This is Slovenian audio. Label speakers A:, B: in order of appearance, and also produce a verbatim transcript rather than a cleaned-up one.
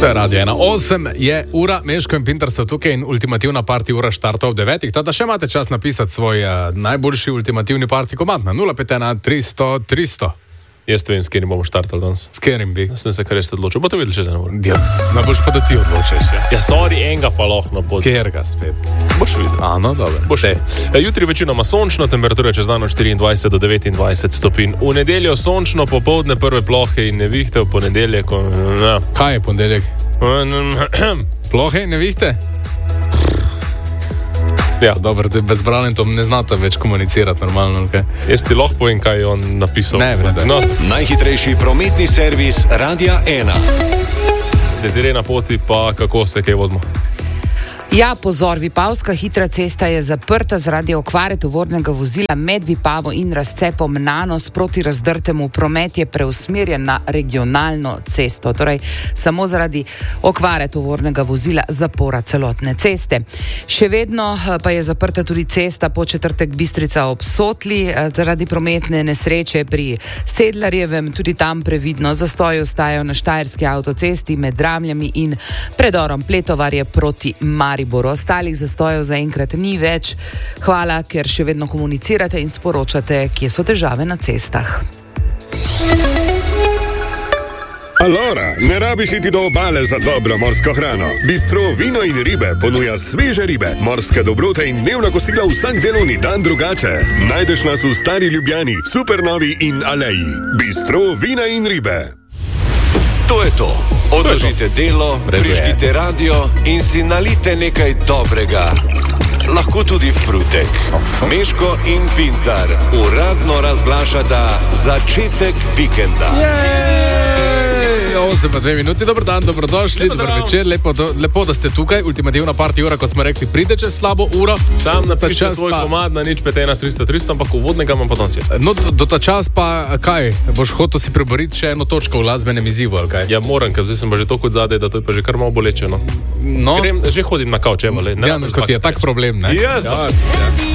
A: To je Radio ena. osem je ura, Meško in Pintar so tukaj in ultimativna party ura štarta ob devetih. Tada še imate čas napisati svoj uh, najboljši ultimativni party komad na nula pet ena tristo tristo.
B: Jaz vem, s katerim bomo štartali danes.
A: S katerim bi?
B: Jaz sem se kar res odločil. Bo to videli čez eno uro.
A: Ja, najboljš pa da ti odločiš. Ja,
B: ja sorry, enega pa lahko na pot.
A: Kjer ga spet?
B: Boš videl.
A: A, no, dobro.
B: Boš. E, jutri večinoma sončno, temperatura čez dan od štiriindvajset do devetindvajset stopinj. V nedeljo sončno, popoldne prve plohe in nevihte, v ponedeljek... Ja.
A: Kaj je ponedeljek? Plohe in nevihte? Ja, dobro, bezbranen to ne znate več komunicirati normalno, okay?
B: Jaz ti lahko povem, kaj je on napisal.
A: Ne, vrede. No.
C: Najhitrejši prometni servis Radia ena.
B: Desire na poti, pa kako se kaj vozimo?
D: Ja, pozor, Vipavska hitra cesta je zaprta zaradi okvare tovornega vozila med Vipavo in razcepom Nanos proti razdrtemu. Promet je preusmerjen na regionalno cesto, torej samo zaradi okvare tovornega vozila zapora celotne ceste. Še vedno pa je zaprta tudi cesta po Četrtek Bistrica ob Sotli zaradi prometne nesreče pri Sedlarjevem. Tudi tam previdno zastoji ostajajo na štajerski avtocesti med Dramljami in predorom Pletovarje proti Mariboru. Ostalih zastojev zaenkrat ni več. Hvala, ker še vedno komunicirate in sporočate, kje so težave na cestah.
E: Alora, ne rabiš iti do obale za dobro morsko hrano. Bistro Vino in ribe ponuja sveže ribe, morske dobrote in dnevna kosila vsak delovni dan drugače. Najdeš nas v Stari Ljubljani, Supernovi in Aleji. Bistro Vina in ribe.
C: To je to. Odložite delo, prižgite radio in si nalite nekaj dobrega. Lahko tudi frutek. Meško in Pintar uradno razglašata začetek vikenda.
A: osem pa dve minuti, dober dan, dobrodošli, dober večer, lepo, do, lepo, da ste tukaj. Ultimativna party ura, kot smo rekli, pride čez slabo uro.
B: Sam napišem svoj pa... komad na nič pet ena tristo tristo, ampak uvodnega imam pa danes jaz.
A: No, do, do ta čas pa kaj? Boš hotel si preboriti še eno točko v glasbenem izzivu, ali kaj?
B: Ja, moram, ker zdaj sem pa že toliko zadej, da to je pa že kar malo bolečeno.
A: No.
B: Grem, že hodim na kavč, evo, le.
A: Ja, no, kot je tak problem, ne?
B: Yes.
A: Ja, ja.